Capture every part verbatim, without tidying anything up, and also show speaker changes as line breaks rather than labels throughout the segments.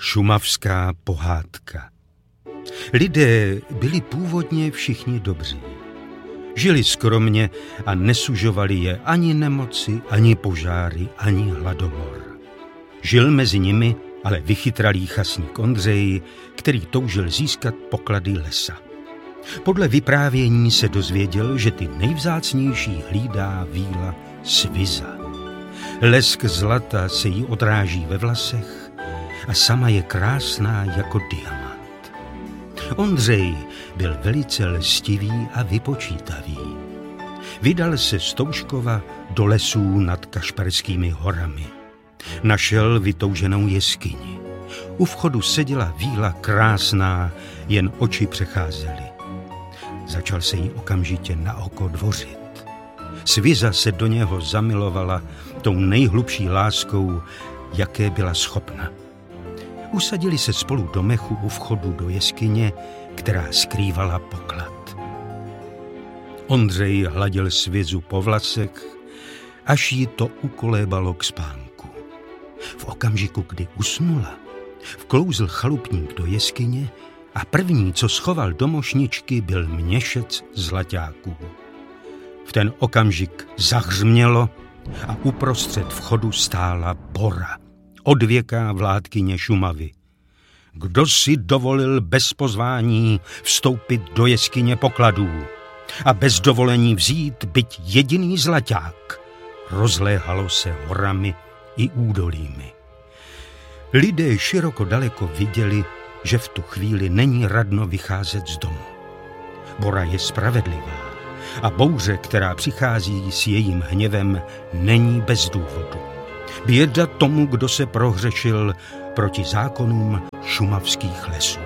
Šumavská pohádka. Lidé byli původně všichni dobří. Žili skromně a nesužovali je ani nemoci, ani požáry, ani hladomor. Žil mezi nimi ale vychytralý chasník Ondřej, který toužil získat poklady lesa. Podle vyprávění se dozvěděl, že ty nejvzácnější hlídá víla Sviza. Lesk zlata se jí odráží ve vlasech a sama je krásná jako diamant. Ondřej byl velice lstivý a vypočítavý. Vydal se z Toužkova do lesů nad Kašperskými horami. Našel vytouženou jeskyni. U vchodu seděla víla krásná, jen oči přecházely. Začal se jí okamžitě na oko dvořit. Sviza se do něho zamilovala tou nejhlubší láskou, jaké byla schopna. Usadili se spolu do mechu u vchodu do jeskyně, která skrývala poklad. Ondřej hladil Svizu po vlasech, až jí to ukolébalo k spánku. V okamžiku, kdy usnula, vklouzl chalupník do jeskyně a první, co schoval do mošničky, byl měšec zlaťáků. V ten okamžik zahřmělo a uprostřed vchodu stála Bora, odvěká vládkyně Šumavy. Kdo si dovolil bez pozvání vstoupit do jeskyně pokladů a bez dovolení vzít byť jediný zlaťák? Rozléhalo se horami i údolími. Lidé široko daleko viděli, že v tu chvíli není radno vycházet z domu. Bora je spravedlivá a bouře, která přichází s jejím hněvem, není bez důvodu. Běda tomu, kdo se prohřešil proti zákonům šumavských lesů.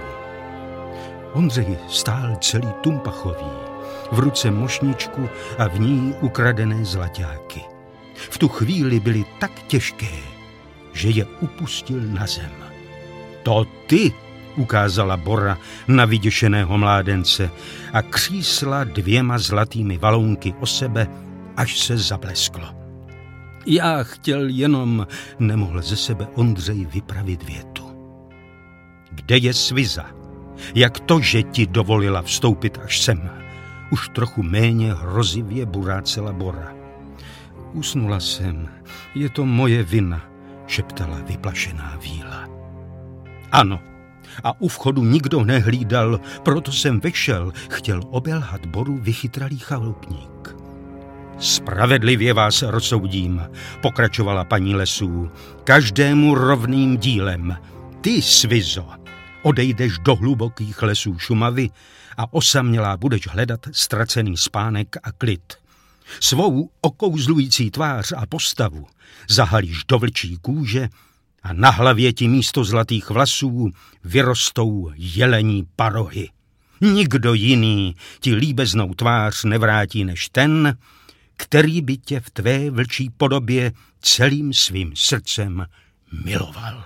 Ondřej stál celý tumpachový, v ruce mošničku a v ní ukradené zlaťáky. V tu chvíli byly tak těžké, že je upustil na zem. To ty, ukázala Bora na vyděšeného mládence a křísla dvěma zlatými valounky o sebe, až se zablesklo. Já chtěl jenom, nemohl ze sebe Ondřej vypravit větu. Kde je Sviza? Jak to, že ti dovolila vstoupit až sem? Už trochu méně hrozivě burácela Bora. Usnula jsem, je to moje vina, šeptala vyplašená víla. Ano, a u vchodu nikdo nehlídal, proto jsem vešel, chtěl obelhat Boru vychytralý chalupník. Spravedlivě vás rozsoudím, pokračovala paní lesů, každému rovným dílem. Ty, Svizo, odejdeš do hlubokých lesů Šumavy a osamělá budeš hledat ztracený spánek a klid. Svou okouzlující tvář a postavu zahalíš do vlčí kůže a na hlavě ti místo zlatých vlasů vyrostou jelení parohy. Nikdo jiný ti líbeznou tvář nevrátí než ten, který by tě v tvé vlčí podobě celým svým srdcem miloval.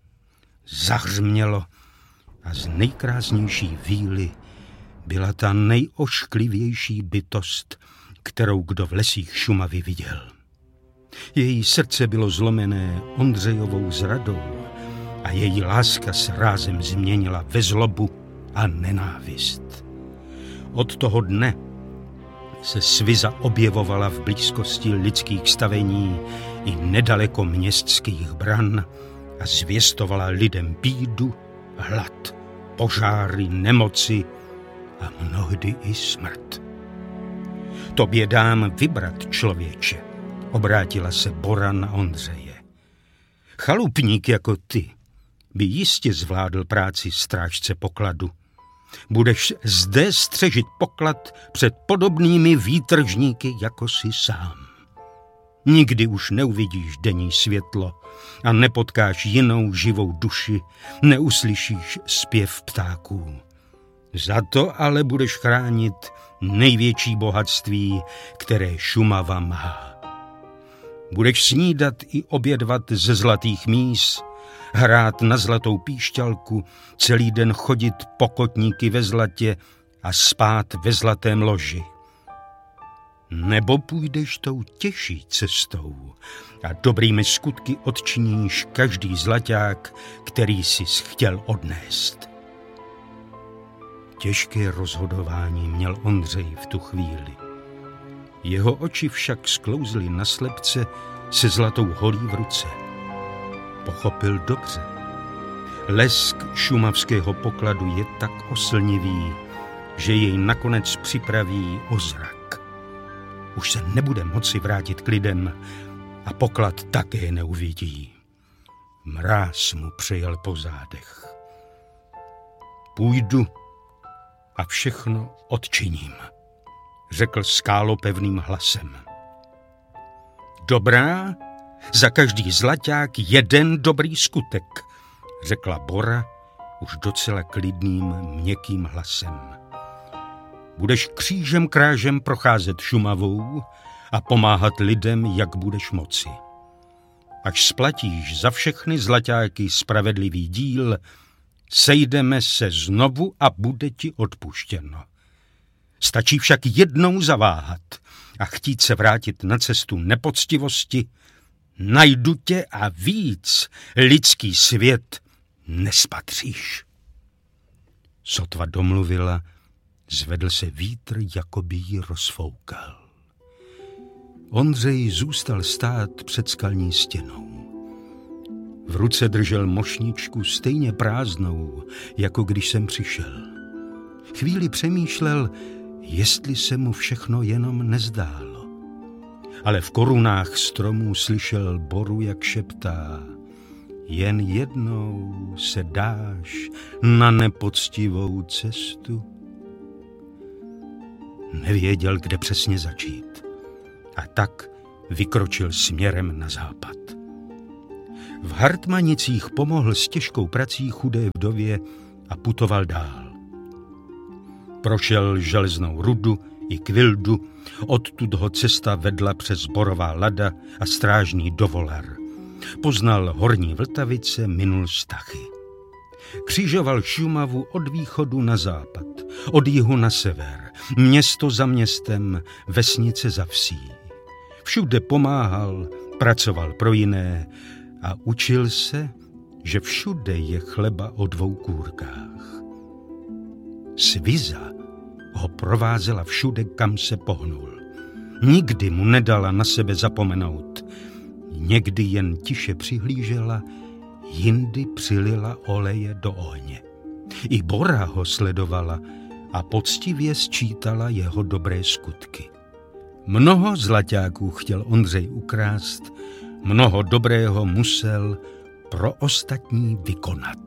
Zahřmělo a z nejkrásnější víly byla ta nejošklivější bytost, kterou kdo v lesích Šumavy viděl. Její srdce bylo zlomené Ondřejovou zradou a její láska s rázem změnila ve zlobu a nenávist. Od toho dne se Sviza objevovala v blízkosti lidských stavení i nedaleko městských bran a zvěstovala lidem bídu, hlad, požáry, nemoci a mnohdy i smrt. Tobě dám vybrat, člověče, obrátila se Bora na Ondřeje. Chalupník jako ty by jistě zvládl práci strážce pokladu. Budeš zde střežit poklad před podobnými výtržníky jako si sám. Nikdy už neuvidíš denní světlo a nepotkáš jinou živou duši, neuslyšíš zpěv ptáků. Za to ale budeš chránit největší bohatství, které Šumava má. Budeš snídat i obědvat ze zlatých míz, hrát na zlatou píšťalku, celý den chodit po kotníky ve zlatě a spát ve zlatém loži. nebo půjdeš tou těžší cestou a dobrými skutky odčiníš každý zlaťák, který jsi chtěl odnést. Těžké rozhodování měl Ondřej v tu chvíli. Jeho oči však sklouzly na slepce se zlatou holí v ruce. Pochopil dobře. Lesk šumavského pokladu je tak oslnivý, že jej nakonec připraví o zrak. Už se nebude moci vrátit k lidem a poklad také neuvidí. Mráz mu přejel po zádech. Půjdu a všechno odčiním, řekl skálopevným hlasem. Dobrá, za každý zlaťák jeden dobrý skutek, řekla Bora už docela klidným, měkkým hlasem. Budeš křížem krážem procházet Šumavou a pomáhat lidem, jak budeš moci. Až splatíš za všechny zlaťáky spravedlivý díl, sejdeme se znovu a bude ti odpuštěno. Stačí však jednou zaváhat a chtít se vrátit na cestu nepoctivosti, najdu tě a víc lidský svět nespatříš. Sotva domluvila, zvedl se vítr, jako by ji rozfoukal. Ondřej zůstal stát před skalní stěnou. V ruce držel mošničku stejně prázdnou, jako když jsem přišel. Chvíli přemýšlel, jestli se mu všechno jenom nezdálo. Ale v korunách stromů slyšel Boru, jak šeptá: jen jednou se dáš na nepoctivou cestu. Nevěděl, kde přesně začít. A tak vykročil směrem na západ. V Hartmanicích pomohl s těžkou prací chudé vdově a putoval dál. Prošel Železnou rudu i Kvildu, odtud ho cesta vedla přes Borová Lada a Strážný Dovolar. Poznal Horní Vltavice, minul Stachy. Křižoval Šumavu od východu na západ, od jihu na sever, město za městem, vesnice za vsí. Všude pomáhal, pracoval pro jiné a učil se, že všude je chleba o dvou kůrkách. Sviza ho provázela všude, kam se pohnul. Nikdy mu nedala na sebe zapomenout. Někdy jen tiše přihlížela, jindy přilila oleje do ohně. I Bora ho sledovala a poctivě sčítala jeho dobré skutky. Mnoho zlaťáků chtěl Ondřej ukrást, mnoho dobrého musel pro ostatní vykonat.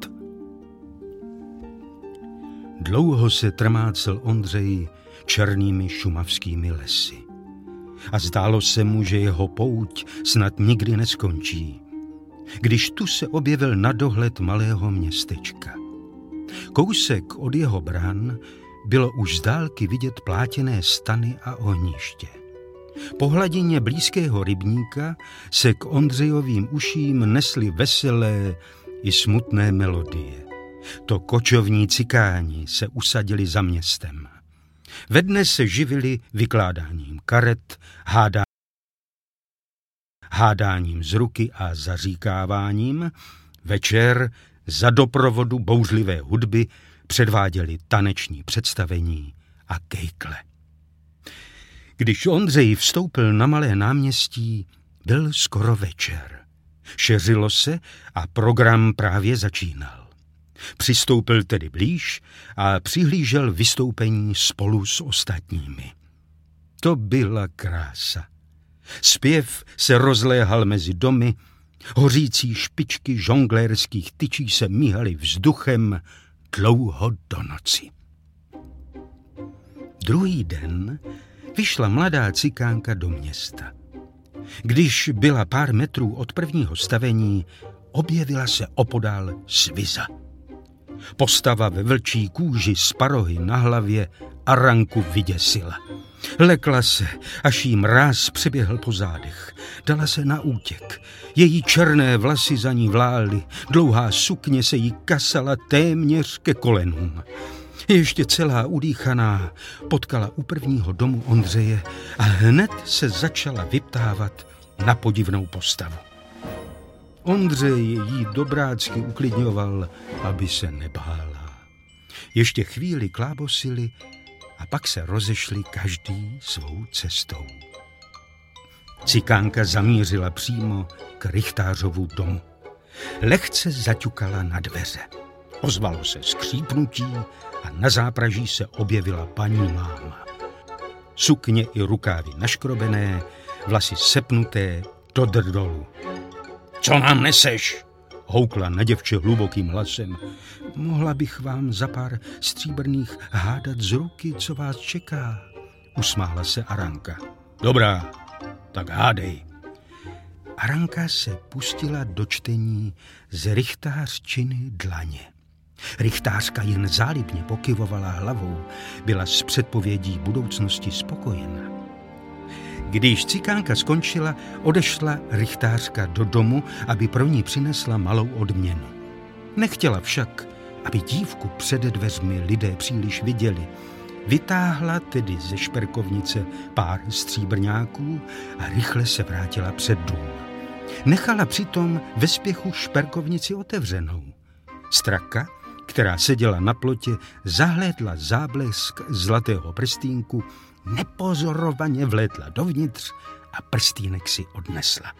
Dlouho se trmácel Ondřej černými šumavskými lesy. A zdálo se mu, že jeho pouť snad nikdy neskončí, když tu se objevil na dohled malého městečka. Kousek od jeho bran bylo už z dálky vidět plátěné stany a ohniště. Po hladině blízkého rybníka se k Ondřejovým uším nesly veselé i smutné melodie. To kočovní cikáni se usadili za městem. Ve dne se živili vykládáním karet, hádá... hádáním z ruky a zaříkáváním. Večer za doprovodu bouřlivé hudby předváděli taneční představení a kejkle. Když Ondřej vstoupil na Malé náměstí, byl skoro večer. Šeřilo se a program právě začínal. Přistoupil tedy blíž a přihlížel vystoupení spolu s ostatními. To byla krása. Zpěv se rozléhal mezi domy, hořící špičky žonglérských tyčí se míhaly vzduchem dlouho do noci. Druhý den vyšla mladá cikánka do města. Když byla pár metrů od prvního stavení, objevila se opodál Sviza. Postava ve vlčí kůži s parohy na hlavě Aranku vyděsila. Lekla se, až jí mráz přeběhl po zádech. Dala se na útěk. Její černé vlasy za ní vlály, dlouhá sukně se jí kasala téměř ke kolenům. Ještě celá udýchaná potkala u prvního domu Ondřeje a hned se začala vyptávat na podivnou postavu. Ondřej jí dobrácky uklidňoval, aby se nebála. Ještě chvíli klábosili a pak se rozešli každý svou cestou. Cikánka zamířila přímo k Rychtářovu domu. Lehce zaťukala na dveře. Ozvalo se skřípnutí a na zápraží se objevila paní máma. Sukně i rukávy naškrobené, vlasy sepnuté do drdolu. Co nám neseš? Houkla na děvče hlubokým hlasem. Mohla bych vám za pár stříbrných hádat z ruky, co vás čeká, usmála se Aranka. Dobrá, tak hádej. Aranka se pustila do čtení z Rychtářčiny dlaně. Rychtářka jen zálibně pokyvovala hlavou, byla s předpovědí budoucnosti spokojena. Když cikánka skončila, odešla Rychtářka do domu, aby pro ní přinesla malou odměnu. Nechtěla však, aby dívku před dveřmi lidé příliš viděli. Vytáhla tedy ze šperkovnice pár stříbrňáků a rychle se vrátila před dům. Nechala přitom ve spěchu šperkovnici otevřenou. Straka, která seděla na plotě, zahlédla záblesk zlatého prstínku, nepozorovaně vlétla dovnitř a prstýnek si odnesla.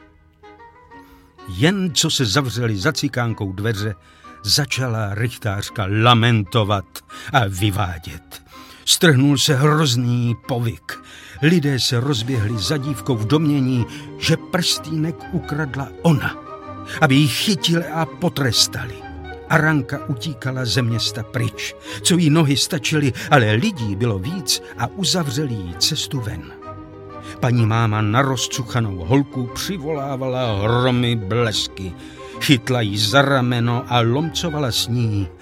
Jen co se zavřely za cikánkou dveře, začala Rychtářka lamentovat a vyvádět. Strhnul se hrozný povyk. Lidé se rozběhli za dívkou v domnění, že prstýnek ukradla ona, aby ji chytili a potrestali. Aranka utíkala ze města pryč, co jí nohy stačily, ale lidí bylo víc a uzavřeli jí cestu ven. Paní máma na rozcuchanou holku přivolávala hromy blesky, chytla jí za rameno a lomcovala s ní